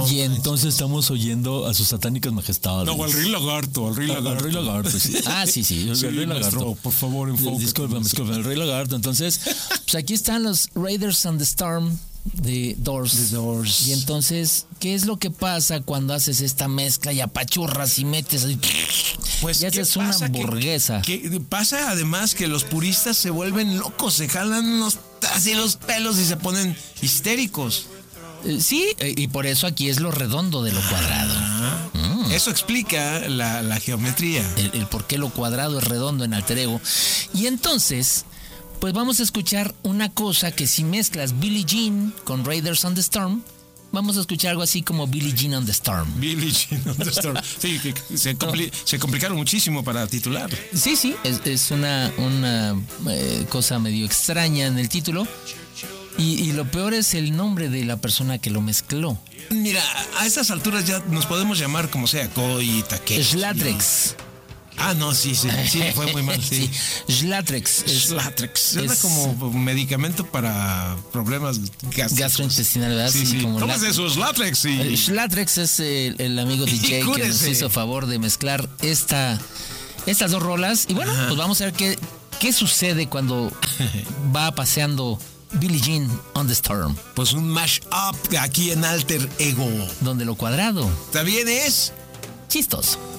Y entonces estamos oyendo a sus satánicas majestades. No, al Rey Lagarto, Al Rey Lagarto, sí. Sí, el Rey Lagarto. maestro, por favor, enfócate. Disculpa, el Rey Lagarto. Entonces, pues aquí están los Raiders on the Storm de Doors. Y entonces, ¿qué es lo que pasa cuando haces esta mezcla y apachurras y metes y Pues, ya ¿qué haces una pasa? hamburguesa? Que pasa además que los puristas se vuelven locos, se jalan así los pelos y se ponen histéricos. Sí, y por eso aquí es lo redondo de lo cuadrado. Eso explica la geometría. El por qué lo cuadrado es redondo en alter ego. Y entonces, pues vamos a escuchar una cosa que si mezclas Billie Jean con Raiders on the Storm, vamos a escuchar algo así como Billie Jean on the Storm. Billie Jean on the Storm. Sí, que se complicaron muchísimo para titular. Sí, es una cosa medio extraña en el título. Y lo peor es el nombre de la persona que lo mezcló. Mira, a estas alturas ya nos podemos llamar como sea, Koi, Takeshi. Slatrix. Ah, no, sí, fue muy mal, sí. Slatrix. Slatrix. Era como medicamento para problemas gastrointestinales, ¿verdad? Sí. Como tómese su Slatrix. Slatrix es el amigo DJ que nos hizo favor de mezclar estas dos rolas. Y bueno, pues vamos a ver qué sucede cuando va paseando Billie Jean on the Storm. Pues un mash-up aquí en Alter Ego. Donde lo cuadrado también es chistoso.